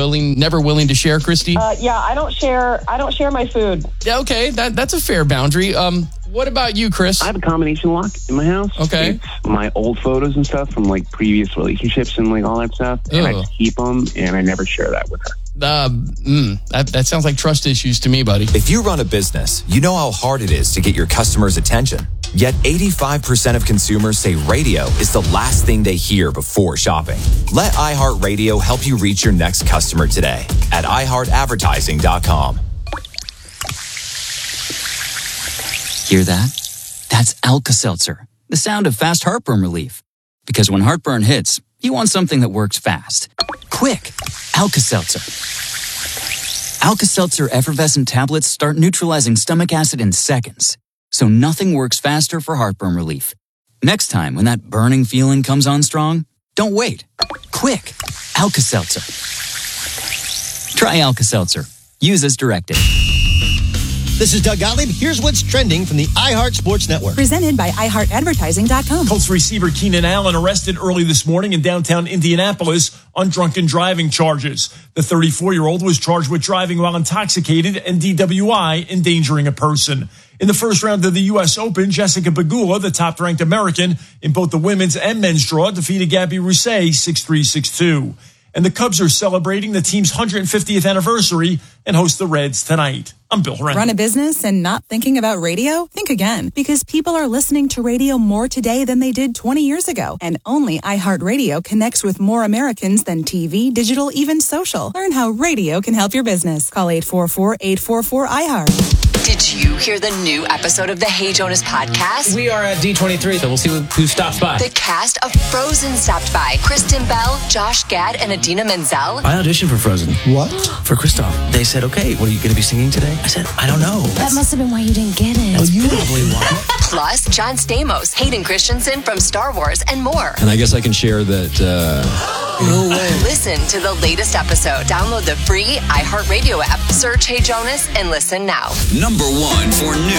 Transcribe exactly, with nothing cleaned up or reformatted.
willing, never willing to share, Christy? Uh, yeah, I don't share. I don't share my food. Yeah, okay, that that's a fair boundary. Um, what about you, Chris? I have a combination lock in my house. Okay. It's my old photos and stuff from like previous relationships and like all that stuff. And Ugh. I just keep them and I never share that with her. Uh, mm, that, that sounds like trust issues to me, buddy. If you run a business, you know how hard it is to get your customers' attention. Yet eighty-five percent of consumers say radio is the last thing they hear before shopping. Let iHeartRadio help you reach your next customer today at i heart advertising dot com. Hear that? That's Alka-Seltzer, the sound of fast heartburn relief. Because when heartburn hits, you want something that works fast. Quick, Alka-Seltzer. Alka-Seltzer effervescent tablets start neutralizing stomach acid in seconds, so nothing works faster for heartburn relief. Next time when that burning feeling comes on strong, don't wait. Quick, Alka-Seltzer. Try Alka-Seltzer. Use as directed. This is Doug Gottlieb. Here's what's trending from the iHeart Sports Network. Presented by i heart advertising dot com. Colts receiver Keenan Allen arrested early this morning in downtown Indianapolis on drunken driving charges. The thirty-four-year-old was charged with driving while intoxicated and D W I, endangering a person. In the first round of the U S Open, Jessica Pegula, the top-ranked American in both the women's and men's draw, defeated Gabby Rousset six three, six two. And the Cubs are celebrating the team's one hundred fiftieth anniversary and host the Reds tonight. I'm Bill Horan. Run a business and not thinking about radio? Think again, because people are listening to radio more today than they did twenty years ago. And only iHeartRadio connects with more Americans than T V, digital, even social. Learn how radio can help your business. Call eight four four, eight four four, I heart. Did you hear the new episode of the Hey Jonas podcast? We are at D twenty-three, so we'll see who, who stops by. The cast of Frozen stopped by. Kristen Bell, Josh Gad, and Adina Menzel. I auditioned for Frozen. What? For Kristoff. They said, okay, what are you going to be singing today? I said, I don't know. That must have been why you didn't get it. That's you probably why. Plus, John Stamos, Hayden Christensen from Star Wars, and more. And I guess I can share that... Uh... No way. Listen to the latest episode. Download the free iHeartRadio app. Search Hey Jonas and listen now. Number one for news.